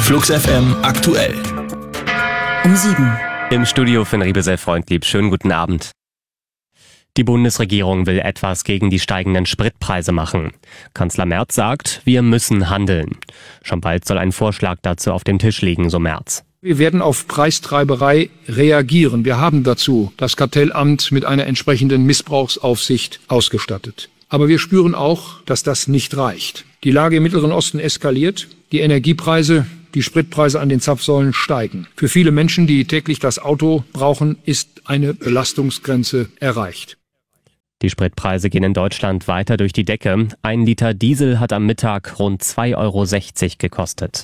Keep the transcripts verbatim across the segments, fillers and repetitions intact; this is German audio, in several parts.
Flux F M aktuell. Um sieben. Im Studio Finn Riebesell-Freundlieb. Schönen guten Abend. Die Bundesregierung will etwas gegen die steigenden Spritpreise machen. Kanzler Merz sagt, wir müssen handeln. Schon bald soll ein Vorschlag dazu auf dem Tisch liegen, so Merz. Wir werden auf Preistreiberei reagieren. Wir haben dazu das Kartellamt mit einer entsprechenden Missbrauchsaufsicht ausgestattet. Aber wir spüren auch, dass das nicht reicht. Die Lage im Mittleren Osten eskaliert. Die Energiepreise, die Spritpreise an den Zapfsäulen steigen. Für viele Menschen, die täglich das Auto brauchen, ist eine Belastungsgrenze erreicht. Die Spritpreise gehen in Deutschland weiter durch die Decke. Ein Liter Diesel hat am Mittag rund zwei Euro sechzig gekostet.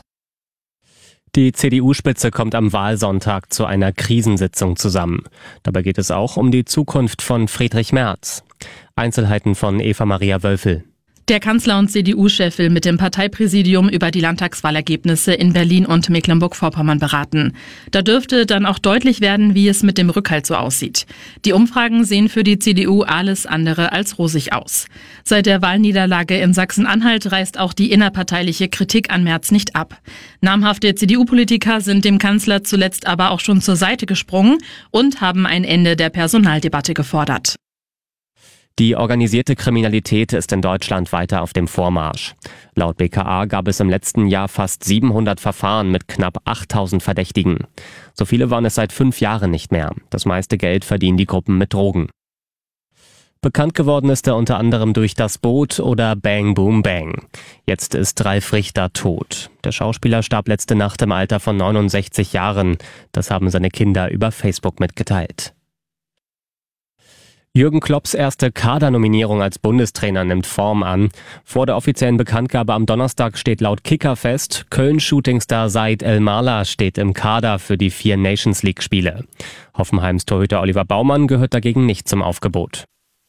Die C D U-Spitze kommt am Wahlsonntag zu einer Krisensitzung zusammen. Dabei geht es auch um die Zukunft von Friedrich Merz. Einzelheiten von Eva Maria Wölfel. Der Kanzler und C D U-Chef will mit dem Parteipräsidium über die Landtagswahlergebnisse in Berlin und Mecklenburg-Vorpommern beraten. Da dürfte dann auch deutlich werden, wie es mit dem Rückhalt so aussieht. Die Umfragen sehen für die C D U alles andere als rosig aus. Seit der Wahlniederlage in Sachsen-Anhalt reißt auch die innerparteiliche Kritik an Merz nicht ab. Namhafte C D U-Politiker sind dem Kanzler zuletzt aber auch schon zur Seite gesprungen und haben ein Ende der Personaldebatte gefordert. Die organisierte Kriminalität ist in Deutschland weiter auf dem Vormarsch. Laut B K A gab es im letzten Jahr fast siebenhundert Verfahren mit knapp achttausend Verdächtigen. So viele waren es seit fünf Jahren nicht mehr. Das meiste Geld verdienen die Gruppen mit Drogen. Bekannt geworden ist er unter anderem durch Das Boot oder Bang Boom Bang. Jetzt ist Ralf Richter tot. Der Schauspieler starb letzte Nacht im Alter von neunundsechzig Jahren. Das haben seine Kinder über Facebook mitgeteilt. Jürgen Klopps erste Kadernominierung als Bundestrainer nimmt Form an. Vor der offiziellen Bekanntgabe am Donnerstag steht laut Kicker fest, Köln-Shootingstar Said El-Mala steht im Kader für die vier Nations League-Spiele. Hoffenheims Torhüter Oliver Baumann gehört dagegen nicht zum Aufgebot.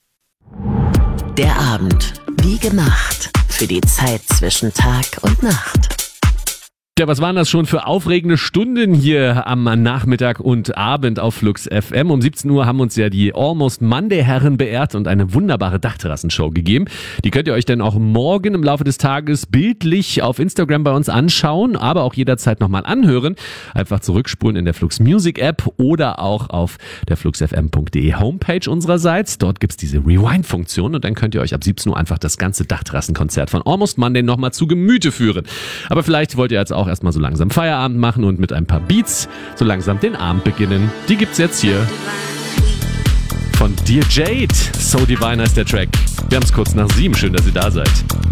Der Abend, wie gemacht für die Zeit zwischen Tag und Nacht. Ja, was waren das schon für aufregende Stunden hier am Nachmittag und Abend auf Flux F M? Um siebzehn Uhr haben uns ja die Almost Monday Herren beehrt und eine wunderbare Dachterrassenshow gegeben. Die könnt ihr euch dann auch morgen im Laufe des Tages bildlich auf Instagram bei uns anschauen, aber auch jederzeit nochmal anhören. Einfach zurückspulen in der Flux Music App oder auch auf der flux f m punkt d e Homepage unsererseits. Dort gibt's diese Rewind-Funktion und dann könnt ihr euch ab siebzehn Uhr einfach das ganze Dachterrassenkonzert von Almost Monday nochmal zu Gemüte führen. Aber vielleicht wollt ihr jetzt auch erstmal so langsam Feierabend machen und mit ein paar Beats so langsam den Abend beginnen. Die gibt's jetzt hier von Dear Jade. So Divine heißt der Track. Wir haben es kurz nach sieben. Schön, dass ihr da seid.